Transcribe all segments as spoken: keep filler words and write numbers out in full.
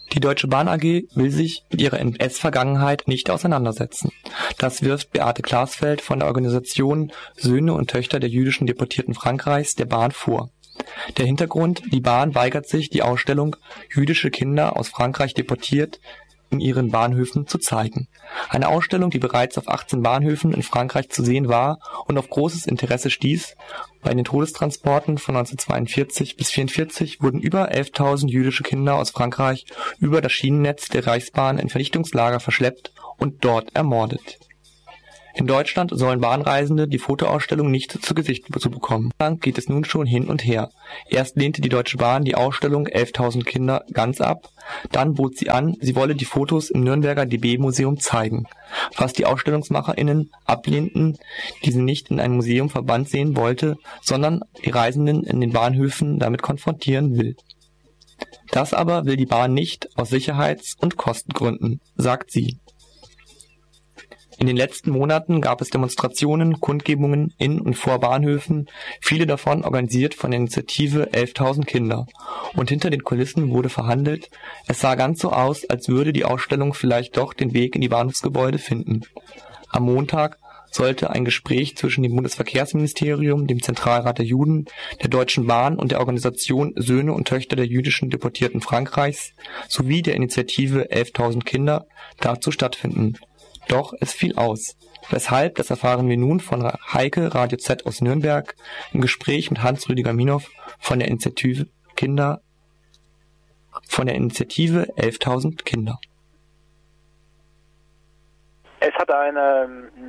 Die Deutsche Bahn A G will sich mit ihrer N S-Vergangenheit nicht auseinandersetzen. Das wirft Beate Glasfeld von der Organisation Söhne und Töchter der jüdischen Deportierten Frankreichs der Bahn vor. Der Hintergrund: Die Bahn weigert sich, die Ausstellung »Jüdische Kinder aus Frankreich deportiert« in ihren Bahnhöfen zu zeigen. Eine Ausstellung, die bereits auf achtzehn Bahnhöfen in Frankreich zu sehen war und auf großes Interesse stieß. Bei den Todestransporten von neunzehnhundertzweiundvierzig bis neunzehnhundertvierundvierzig wurden über elftausend jüdische Kinder aus Frankreich über das Schienennetz der Reichsbahn in Vernichtungslager verschleppt und dort ermordet. In Deutschland sollen Bahnreisende die Fotoausstellung nicht zu Gesicht zu bekommen. Lang geht es nun schon hin und her. Erst lehnte die Deutsche Bahn die Ausstellung elftausend Kinder ganz ab, dann bot sie an, sie wolle die Fotos im Nürnberger D B-Museum zeigen, was die AusstellungsmacherInnen ablehnten, die sie nicht in einem Museum verbannt sehen wollte, sondern die Reisenden in den Bahnhöfen damit konfrontieren will. Das aber will die Bahn nicht aus Sicherheits- und Kostengründen, sagt sie. In den letzten Monaten gab es Demonstrationen, Kundgebungen in und vor Bahnhöfen, viele davon organisiert von der Initiative elftausend Kinder. Und hinter den Kulissen wurde verhandelt. Es sah ganz so aus, als würde die Ausstellung vielleicht doch den Weg in die Bahnhofsgebäude finden. Am Montag sollte ein Gespräch zwischen dem Bundesverkehrsministerium, dem Zentralrat der Juden, der Deutschen Bahn und der Organisation Söhne und Töchter der jüdischen Deportierten Frankreichs sowie der Initiative elftausend Kinder dazu stattfinden. Doch es fiel aus. Weshalb, das erfahren wir nun von Heike, Radio Z aus Nürnberg, im Gespräch mit Hans-Rüdiger Minhoff von der Initiative Kinder, von der Initiative elftausend Kinder. Es hat eine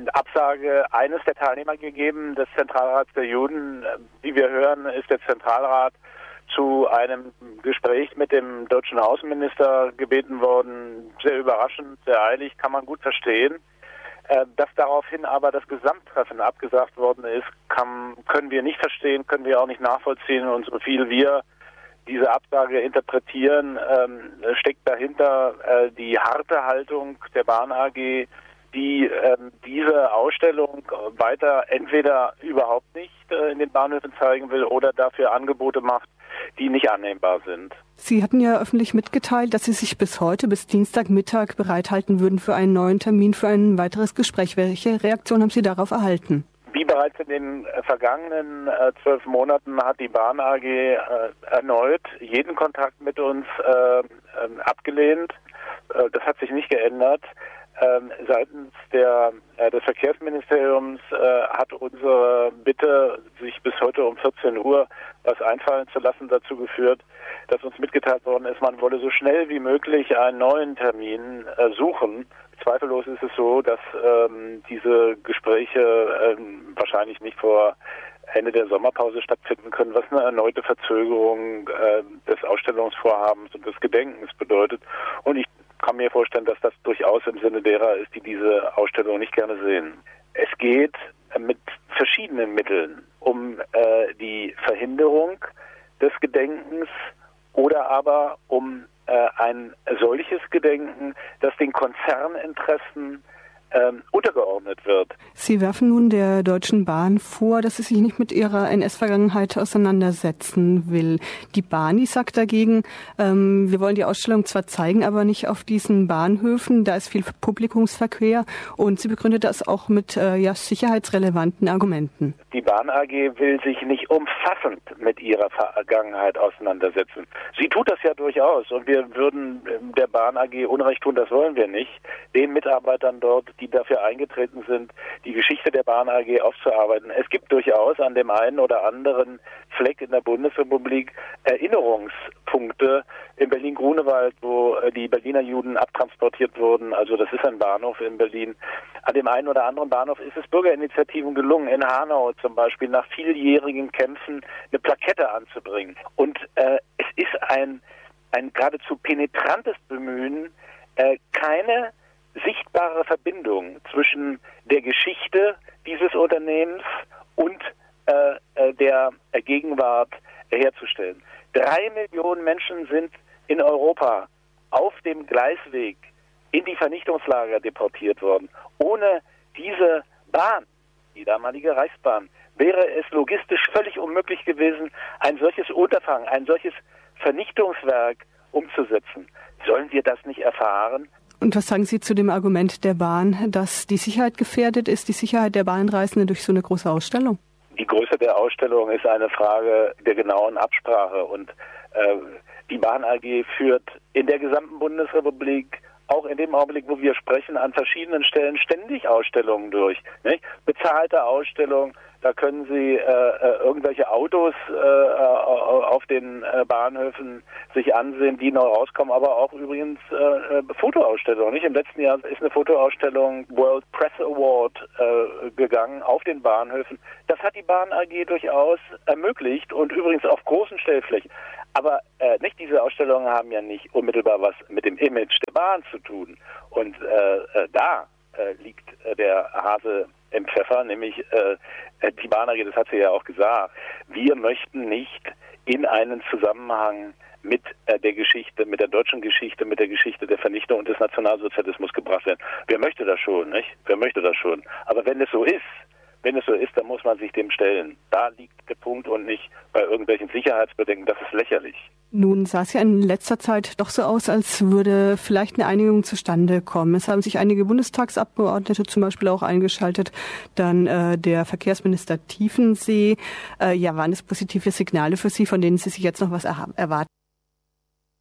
Absage eines der Teilnehmer gegeben, des Zentralrats der Juden. Wie wir hören, ist der Zentralrat zu einem Gespräch mit dem deutschen Außenminister gebeten worden. Sehr überraschend, sehr eilig, kann man gut verstehen. Dass daraufhin aber das Gesamttreffen abgesagt worden ist, kann, können wir nicht verstehen, können wir auch nicht nachvollziehen. Und so viel wir diese Absage interpretieren, steckt dahinter die harte Haltung der Bahn A G, die ähm, diese Ausstellung weiter entweder überhaupt nicht äh, in den Bahnhöfen zeigen will oder dafür Angebote macht, die nicht annehmbar sind. Sie hatten ja öffentlich mitgeteilt, dass Sie sich bis heute, bis Dienstagmittag bereithalten würden für einen neuen Termin, für ein weiteres Gespräch. Welche Reaktion haben Sie darauf erhalten? Wie bereits in den äh, vergangenen äh, zwölf Monaten hat die Bahn A G äh, erneut jeden Kontakt mit uns äh, äh, abgelehnt. Äh, das hat sich nicht geändert. Ähm, seitens der, äh, des Verkehrsministeriums äh, hat unsere Bitte, sich bis heute um vierzehn Uhr was einfallen zu lassen, dazu geführt, dass uns mitgeteilt worden ist, man wolle so schnell wie möglich einen neuen Termin äh, suchen. Zweifellos ist es so, dass ähm, diese Gespräche ähm, wahrscheinlich nicht vor Ende der Sommerpause stattfinden können, was eine erneute Verzögerung äh, des Ausstellungsvorhabens und des Gedenkens bedeutet. Und ich kann mir vorstellen, dass das durchaus im Sinne derer ist, die diese Ausstellung nicht gerne sehen. Es geht mit verschiedenen Mitteln um äh, die Verhinderung des Gedenkens oder aber um äh, ein solches Gedenken, das den Konzerninteressen ähm, untergeordnet wird. Sie werfen nun der Deutschen Bahn vor, dass sie sich nicht mit ihrer N S-Vergangenheit auseinandersetzen will. Die Bahni sagt dagegen, ähm, wir wollen die Ausstellung zwar zeigen, aber nicht auf diesen Bahnhöfen, da ist viel Publikumsverkehr, und sie begründet das auch mit äh, ja, sicherheitsrelevanten Argumenten. Die Bahn A G will sich nicht umfassend mit ihrer Vergangenheit auseinandersetzen. Sie tut das ja durchaus, und wir würden der Bahn A G Unrecht tun, das wollen wir nicht. Den Mitarbeitern dort, die dafür eingetreten sind, die Geschichte der Bahn A G aufzuarbeiten. Es gibt durchaus an dem einen oder anderen Fleck in der Bundesrepublik Erinnerungspunkte in Berlin-Grunewald, wo die Berliner Juden abtransportiert wurden. Also das ist ein Bahnhof in Berlin. An dem einen oder anderen Bahnhof ist es Bürgerinitiativen gelungen, in Hanau zum Beispiel nach vieljährigen Kämpfen eine Plakette anzubringen. Und äh, es ist ein, ein geradezu penetrantes Bemühen, äh, keine sichtbare Verbindung zwischen der Geschichte dieses Unternehmens und äh, der Gegenwart herzustellen. Drei Millionen Menschen sind in Europa auf dem Gleisweg in die Vernichtungslager deportiert worden. Ohne diese Bahn, die damalige Reichsbahn, wäre es logistisch völlig unmöglich gewesen, ein solches Unterfangen, ein solches Vernichtungswerk umzusetzen. Sollen wir das nicht erfahren? Und was sagen Sie zu dem Argument der Bahn, dass die Sicherheit gefährdet ist, die Sicherheit der Bahnreisenden durch so eine große Ausstellung? Die Größe der Ausstellung ist eine Frage der genauen Absprache und äh, die Bahn A G führt in der gesamten Bundesrepublik, auch in dem Augenblick, wo wir sprechen, an verschiedenen Stellen ständig Ausstellungen durch. Nicht? Bezahlte Ausstellungen, da können Sie äh, irgendwelche Autos äh, auf den äh, Bahnhöfen sich ansehen, die neu rauskommen, aber auch übrigens äh, Fotoausstellungen. Nicht? Im letzten Jahr ist eine Fotoausstellung World Press Award äh, gegangen auf den Bahnhöfen. Das hat die Bahn A G durchaus ermöglicht und übrigens auf großen Stellflächen. Aber äh, nicht diese Ausstellungen haben ja nicht unmittelbar was mit dem Image der Bahn zu tun. Und äh, äh, da äh, liegt äh, der Hase im Pfeffer, nämlich äh, die Bahn A G, das hat sie ja auch gesagt, wir möchten nicht in einen Zusammenhang mit äh, der Geschichte, mit der deutschen Geschichte, mit der Geschichte der Vernichtung und des Nationalsozialismus gebracht werden. Wer möchte das schon, nicht? Wer möchte das schon? Aber wenn es so ist, Wenn es so ist, dann muss man sich dem stellen. Da liegt der Punkt und nicht bei irgendwelchen Sicherheitsbedenken. Das ist lächerlich. Nun sah es ja in letzter Zeit doch so aus, als würde vielleicht eine Einigung zustande kommen. Es haben sich einige Bundestagsabgeordnete zum Beispiel auch eingeschaltet. Dann äh, der Verkehrsminister Tiefensee. Äh, ja, waren es positive Signale für Sie, von denen Sie sich jetzt noch was er- erwarten?